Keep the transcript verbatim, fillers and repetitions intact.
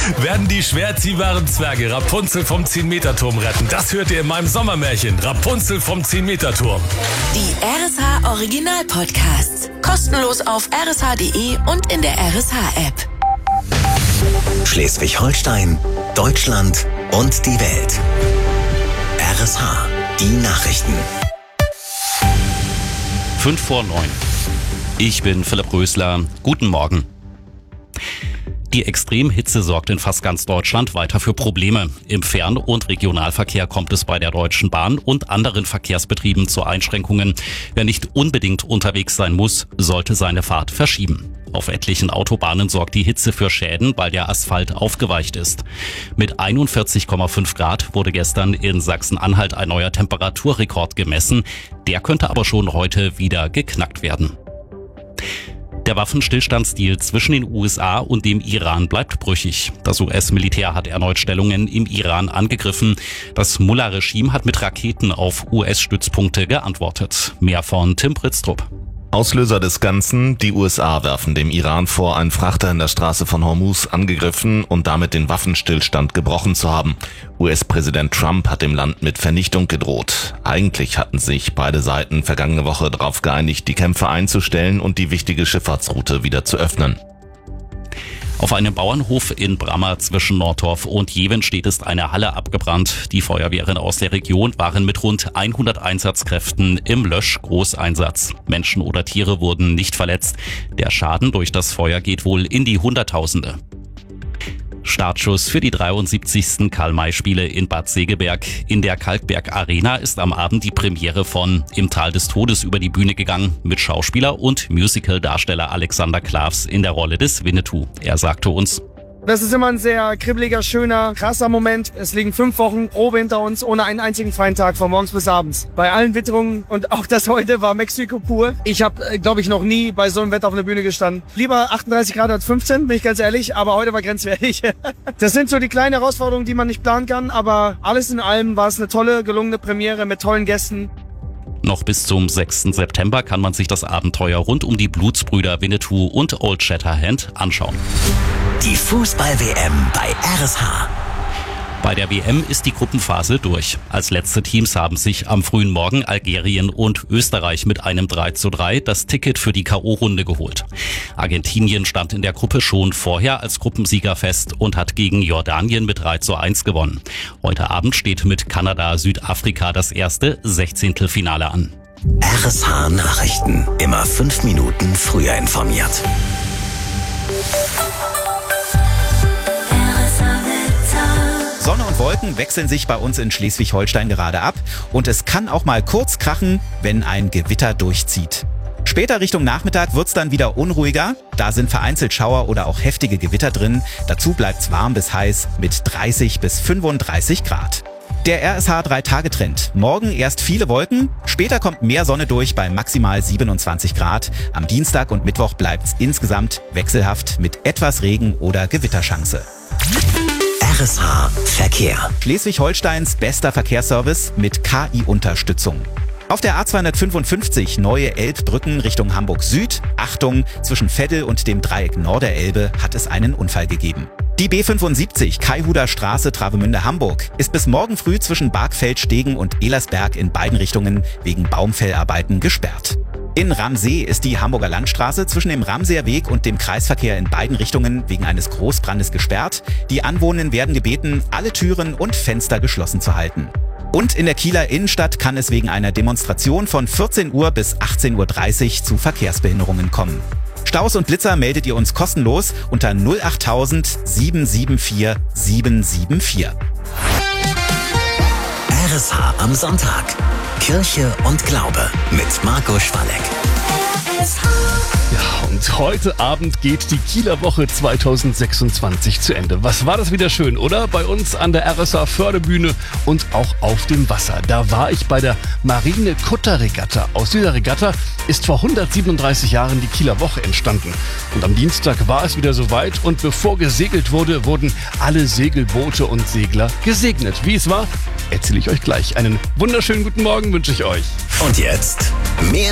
Werden die schwer erziehbaren Zwerge Rapunzel vom zehn-Meter-Turm retten? Das hört ihr in meinem Sommermärchen. Rapunzel vom zehn-Meter-Turm. Die R S H Original Podcasts. Kostenlos auf r s h punkt d e und in der R S H-App. Schleswig-Holstein, Deutschland und die Welt. R S H, die Nachrichten. Fünf vor neun. Ich bin Philipp Rösler. Guten Morgen. Die Extremhitze sorgt in fast ganz Deutschland weiter für Probleme. Im Fern- und Regionalverkehr kommt es bei der Deutschen Bahn und anderen Verkehrsbetrieben zu Einschränkungen. Wer nicht unbedingt unterwegs sein muss, sollte seine Fahrt verschieben. Auf etlichen Autobahnen sorgt die Hitze für Schäden, weil der Asphalt aufgeweicht ist. Mit einundvierzig Komma fünf Grad wurde gestern in Sachsen-Anhalt ein neuer Temperaturrekord gemessen. Der könnte aber schon heute wieder geknackt werden. Der Waffenstillstandsdeal zwischen den U S A und dem Iran bleibt brüchig. Das U S-Militär hat erneut Stellungen im Iran angegriffen. Das Mullah-Regime hat mit Raketen auf U S-Stützpunkte geantwortet. Mehr von Tim Pritztrup. Auslöser des Ganzen: Die U S A werfen dem Iran vor, einen Frachter in der Straße von Hormuz angegriffen und damit den Waffenstillstand gebrochen zu haben. U S-Präsident Trump hat dem Land mit Vernichtung gedroht. Eigentlich hatten sich beide Seiten vergangene Woche darauf geeinigt, die Kämpfe einzustellen und die wichtige Schifffahrtsroute wieder zu öffnen. Auf einem Bauernhof in Brammer zwischen Nordorf und Jeven-Stedt ist eine Halle abgebrannt. Die Feuerwehren aus der Region waren mit rund hundert Einsatzkräften im Löschgroßeinsatz. Menschen oder Tiere wurden nicht verletzt. Der Schaden durch das Feuer geht wohl in die Hunderttausende. Startschuss für die dreiundsiebzigsten Karl-May-Spiele in Bad Segeberg. In der Kalkberg Arena ist am Abend die Premiere von Im Tal des Todes über die Bühne gegangen, mit Schauspieler und Musical-Darsteller Alexander Klavs in der Rolle des Winnetou. Er sagte uns: Das ist immer ein sehr kribbeliger, schöner, krasser Moment. Es liegen fünf Wochen Probe hinter uns, ohne einen einzigen freien Tag, von morgens bis abends. Bei allen Witterungen, und auch das heute war Mexiko pur. Ich habe, glaube ich, noch nie bei so einem Wetter auf einer Bühne gestanden. Lieber achtunddreißig Grad als fünfzehn, bin ich ganz ehrlich, aber heute war grenzwertig. Das sind so die kleinen Herausforderungen, die man nicht planen kann, aber alles in allem war es eine tolle, gelungene Premiere mit tollen Gästen. Noch bis zum sechsten September kann man sich das Abenteuer rund um die Blutsbrüder Winnetou und Old Shatterhand anschauen. Die Fußball-W M bei R S H. Bei der W M ist die Gruppenphase durch. Als letzte Teams haben sich am frühen Morgen Algerien und Österreich mit einem drei zu drei das Ticket für die K O-Runde geholt. Argentinien stand in der Gruppe schon vorher als Gruppensieger fest und hat gegen Jordanien mit drei zu eins gewonnen. Heute Abend steht mit Kanada-Südafrika das erste Sechzehntelfinale an. R S H Nachrichten. Immer fünf Minuten früher informiert. Sonne und Wolken wechseln sich bei uns in Schleswig-Holstein gerade ab und es kann auch mal kurz krachen, wenn ein Gewitter durchzieht. Später Richtung Nachmittag wird's dann wieder unruhiger, da sind vereinzelt Schauer oder auch heftige Gewitter drin. Dazu bleibt's warm bis heiß mit dreißig bis fünfunddreißig Grad. Der R S H drei Tage Trend. Morgen erst viele Wolken, später kommt mehr Sonne durch bei maximal siebenundzwanzig Grad. Am Dienstag und Mittwoch bleibt's insgesamt wechselhaft mit etwas Regen oder Gewitterchance. R S H Verkehr. Schleswig-Holsteins bester Verkehrsservice mit K I-Unterstützung. Auf der A zweihundertfünfundfünfzig neue Elbbrücken Richtung Hamburg Süd. Achtung, zwischen Veddel und dem Dreieck Norderelbe hat es einen Unfall gegeben. Die B fünfundsiebzig Kaihuder Straße Travemünde Hamburg ist bis morgen früh zwischen Bargfeld-Stegen und Elersberg in beiden Richtungen wegen Baumfellarbeiten gesperrt. In Ramsee ist die Hamburger Landstraße zwischen dem Ramseer Weg und dem Kreisverkehr in beiden Richtungen wegen eines Großbrandes gesperrt. Die Anwohner werden gebeten, alle Türen und Fenster geschlossen zu halten. Und in der Kieler Innenstadt kann es wegen einer Demonstration von vierzehn Uhr bis achtzehn Uhr dreißig zu Verkehrsbehinderungen kommen. Staus und Blitzer meldet ihr uns kostenlos unter null achttausend sieben sieben vier sieben sieben vier. R S H am Sonntag. Kirche und Glaube mit Marco Schwalek. Ja, und heute Abend geht die Kieler Woche zweitausendsechsundzwanzig zu Ende. Was war das wieder schön, oder? Bei uns an der R S H Förderbühne und auch auf dem Wasser. Da war ich bei der Marine-Kutter-Regatta. Aus dieser Regatta ist vor hundertsiebenunddreißig Jahren die Kieler Woche entstanden. Und am Dienstag war es wieder soweit und bevor gesegelt wurde, wurden alle Segelboote und Segler gesegnet. Wie es war, erzähle ich euch gleich. Einen wunderschönen guten Morgen wünsche ich euch. Und jetzt mehr